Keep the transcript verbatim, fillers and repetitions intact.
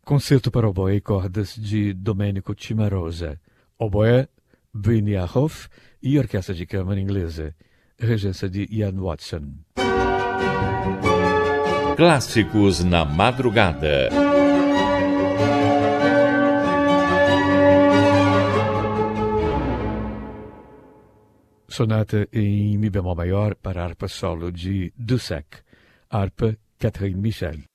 Concerto para oboé e cordas de Domenico Cimarosa. Oboé, Brynia Hoff e Orquestra de Câmara Inglesa. Regência de Ian Watson. Clássicos na madrugada. Sonata em Mi bemol maior para harpa solo de Dussek. Harpa Catherine Michel.